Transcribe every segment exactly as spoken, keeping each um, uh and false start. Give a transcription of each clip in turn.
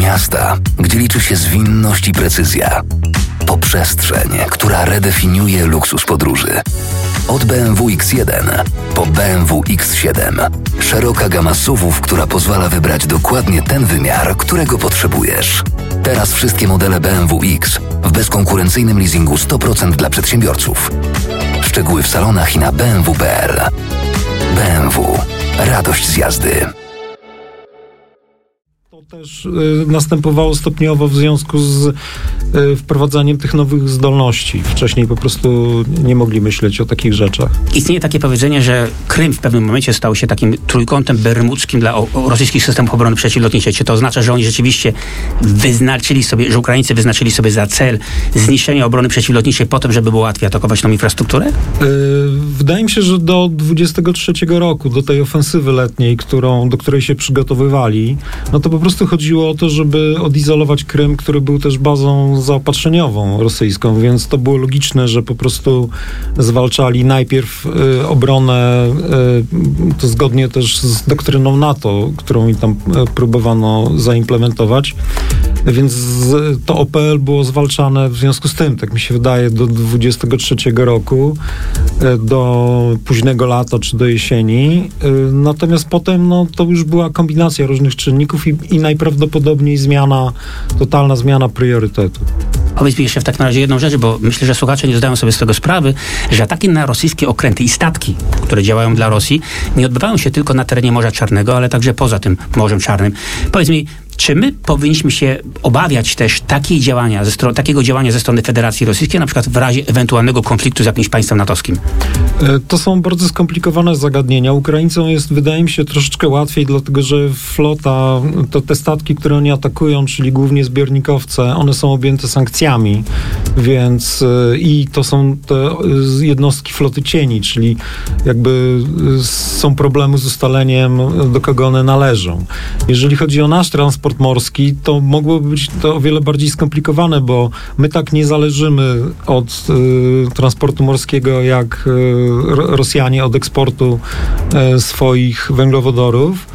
miasta, gdzie liczy się zwinność i precyzja, po przestrzeń, która redefiniuje luksus podróży. Od B M W X jeden po B M W X siedem. Szeroka gama S U V-ów, która pozwala wybrać dokładnie ten wymiar, którego potrzebujesz. Teraz wszystkie modele B M W X w bezkonkurencyjnym leasingu sto procent dla przedsiębiorców. Szczegóły w salonach i na b m w kropka p l. B M W. Radość z jazdy. To też y, następowało stopniowo w związku z y, wprowadzaniem tych nowych zdolności. Wcześniej po prostu nie mogli myśleć o takich rzeczach. Istnieje takie powiedzenie, że Krym w pewnym momencie stał się takim trójkątem bermudzkim dla o, o rosyjskich systemów obrony przeciwlotniczej. Czy to oznacza, że oni rzeczywiście wyznaczyli sobie, że Ukraińcy wyznaczyli sobie za cel zniszczenie obrony przeciwlotniczej po tym, żeby było łatwiej atakować tą infrastrukturę? Y, wydaje mi się, że do dwudziestego trzeciego roku, do tej ofensywy letniej, którą, do której się przygotowywali, no to po prostu chodziło o to, żeby odizolować Krym, który był też bazą zaopatrzeniową rosyjską, więc to było logiczne, że po prostu zwalczali najpierw y, obronę, y, to zgodnie też z doktryną NATO, którą im tam y, próbowano zaimplementować, więc z, to O P L było zwalczane w związku z tym, tak mi się wydaje, do dwudziestego trzeciego roku, y, do późnego lata czy do jesieni, y, natomiast potem no, to już była kombinacja różnych czynników i, i najprawdopodobniej zmiana, totalna zmiana priorytetu. Powiedz mi jeszcze w takim razie jedną rzecz, bo myślę, że słuchacze nie zdają sobie z tego sprawy, że ataki na rosyjskie okręty i statki, które działają dla Rosji, nie odbywają się tylko na terenie Morza Czarnego, ale także poza tym Morzem Czarnym. Powiedz mi, czy my powinniśmy się obawiać też takiej działania, ze stro- takiego działania ze strony Federacji Rosyjskiej, na przykład w razie ewentualnego konfliktu z jakimś państwem natowskim? To są bardzo skomplikowane zagadnienia. Ukraińcom jest, wydaje mi się, troszeczkę łatwiej, dlatego że flota, to te statki, które oni atakują, czyli głównie zbiornikowce, one są objęte sankcjami, więc i to są te jednostki floty cieni, czyli jakby są problemy z ustaleniem, do kogo one należą. Jeżeli chodzi o nasz transport morski, to mogłoby być to o wiele bardziej skomplikowane, bo my tak nie zależymy od y, transportu morskiego jak y, Rosjanie od eksportu y, swoich węglowodorów.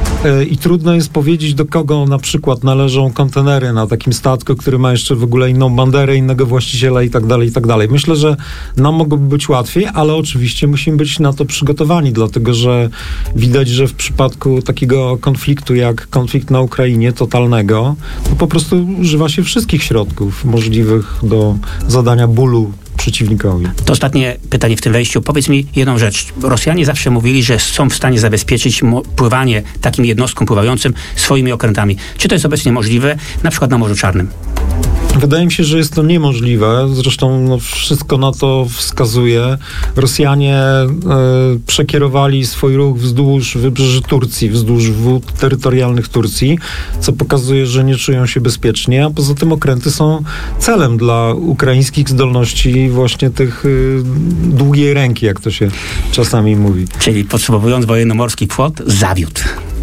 I trudno jest powiedzieć, do kogo na przykład należą kontenery na takim statku, który ma jeszcze w ogóle inną banderę, innego właściciela i tak dalej, i tak dalej. Myślę, że nam mogłoby być łatwiej, ale oczywiście musimy być na to przygotowani, dlatego że widać, że w przypadku takiego konfliktu jak konflikt na Ukrainie totalnego, to po prostu używa się wszystkich środków możliwych do zadania bólu przeciwnikowi. To ostatnie pytanie w tym wejściu. Powiedz mi jedną rzecz. Rosjanie zawsze mówili, że są w stanie zabezpieczyć mo- pływanie takim jednostkom pływającym swoimi okrętami. Czy to jest obecnie możliwe, na przykład na Morzu Czarnym? Wydaje mi się, że jest to niemożliwe. Zresztą no, wszystko na to wskazuje. Rosjanie e, przekierowali swój ruch wzdłuż wybrzeży Turcji, wzdłuż wód terytorialnych Turcji, co pokazuje, że nie czują się bezpiecznie, a poza tym okręty są celem dla ukraińskich zdolności właśnie tych y, długiej ręki, jak to się czasami mówi. Czyli podsumowując, wojennomorski flot zawiódł.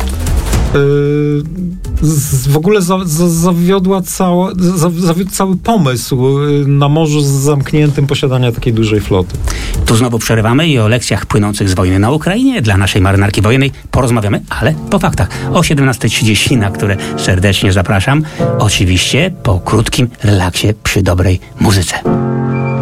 Z, w ogóle za, za, zawiodła cała, za, zawiódł cały pomysł na morzu z zamkniętym posiadania takiej dużej floty. Tu znowu przerywamy i o lekcjach płynących z wojny na Ukrainie dla naszej marynarki wojennej porozmawiamy, ale po faktach. O siedemnasta trzydzieści, na które serdecznie zapraszam. Oczywiście po krótkim relaksie przy dobrej muzyce.